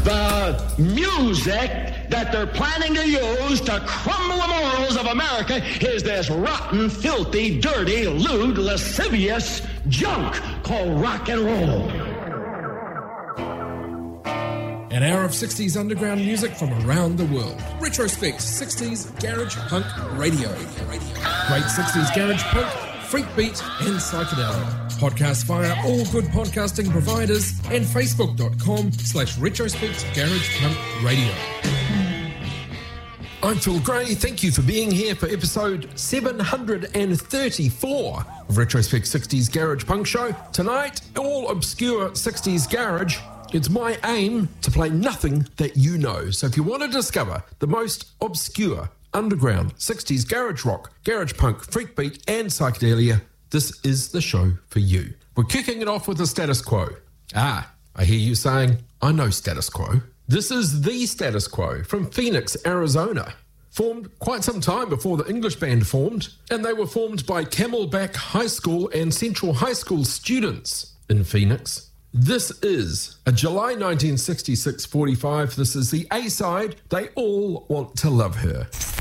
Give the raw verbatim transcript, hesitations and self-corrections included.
The music that they're planning to use to crumble the morals of America is this rotten, filthy, dirty, lewd, lascivious junk called rock and roll. An hour of sixties underground music from around the world. Retrospect sixties Garage Punk Radio. Great sixties Garage Punk, Freak Beat and Psychedelia. Podcast via all good podcasting providers and facebook.com slash retrospect garage punk radio. I'm Phil Gray. Thank you for being here for episode seven hundred thirty-four of Retrospect sixties Garage Punk Show. Tonight, all obscure sixties garage. It's my aim to play nothing that you know. So if you want to discover the most obscure underground sixties garage rock, garage punk, freak beat and psychedelia, this is the show for you. We're kicking it off with the Status Quo. Ah, I hear you saying, I know Status Quo. This is the Status Quo from Phoenix, Arizona. Formed quite some time before the English band formed, and they were formed by Camelback High School and Central High School students in Phoenix. This is a July nineteen sixty-six forty-five. This is the A-side, They All Want to Love Her.